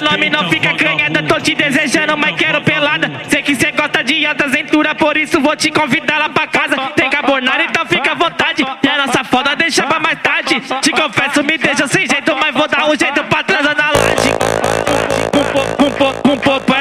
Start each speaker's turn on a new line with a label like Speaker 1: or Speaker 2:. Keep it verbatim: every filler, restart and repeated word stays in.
Speaker 1: Nome não fica canhada, tô te desejando, mas quero pelada. Sei que cê gosta de alta aventura, por isso vou te convidar lá pra casa. Tem carbonara, então fica à vontade. E a nossa foda deixa pra mais tarde. Te confesso, me deixa sem jeito, mas vou dar um jeito pra transar na laje. Com, com, com, com, com,